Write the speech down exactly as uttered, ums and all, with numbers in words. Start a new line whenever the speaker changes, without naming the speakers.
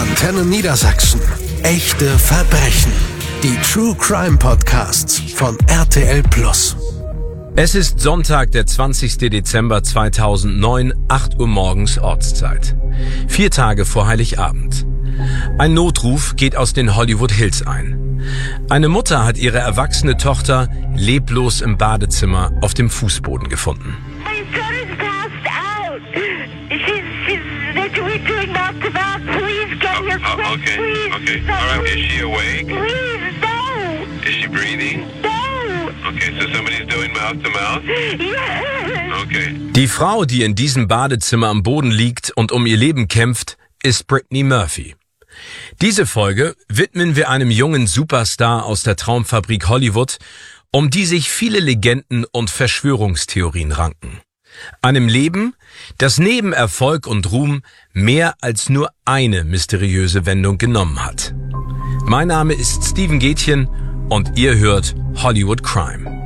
Antenne Niedersachsen. Echte Verbrechen. Die True Crime Podcasts von R T L Plus.
Es ist Sonntag, der zwanzigster Dezember zweitausendneun, acht Uhr morgens Ortszeit. Vier Tage vor Heiligabend. Ein Notruf geht aus den Hollywood Hills ein. Eine Mutter hat ihre erwachsene Tochter leblos im Badezimmer auf dem Fußboden gefunden.
Oh, oh, okay, okay. All right. Is she awake?
Please, no.
Is she breathing?
No.
Okay, so somebody's doing mouth to mouth?
Yes.
Okay.
Die Frau, die in diesem Badezimmer am Boden liegt und um ihr Leben kämpft, ist Brittany Murphy. Diese Folge widmen wir einem jungen Superstar aus der Traumfabrik Hollywood, um die sich viele Legenden und Verschwörungstheorien ranken. Einem Leben, das neben Erfolg und Ruhm mehr als nur eine mysteriöse Wendung genommen hat. Mein Name ist Steven Gätchen und ihr hört Hollywood Crime.